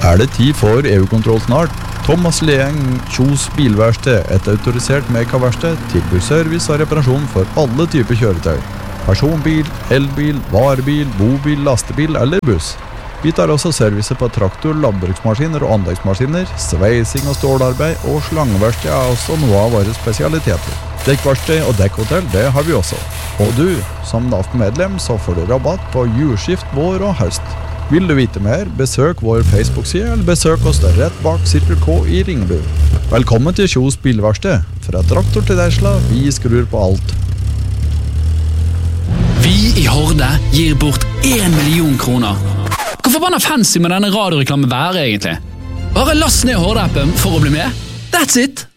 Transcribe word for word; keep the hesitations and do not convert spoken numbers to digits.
Er det tid for E U-kontroll snart? Thomas Leeng Kjos Bilverksted, et autorisert Meka-verksted, tilbyr service og reparasjon for alle typer kjøretøy. Personbil, elbil, varebil, bobil, lastebil eller buss. Vi tar også service på traktor, landbruksmaskiner og anleggsmaskiner, sveising og stålarbeid, og slangeverksted er også noe av våre spesialiteter. Dekkverksted og dekkhotell, det har vi også. Og du, som N A F-medlem, så får du rabatt på jordskift, vår og høst. Vil du vite mer, besøk vår Facebook-side, eller besøk oss der rett bak Cirkel K i Ringebu. Velkommen til Kjos Bilverksted. Fra traktor til Tesla, vi skrur på alt. Vi i Horde gir bort en million kroner. Hvor forbanna fancy med denne radioreklamen være egentlig? Bare last ned Horde-appen for å bli med. That's it!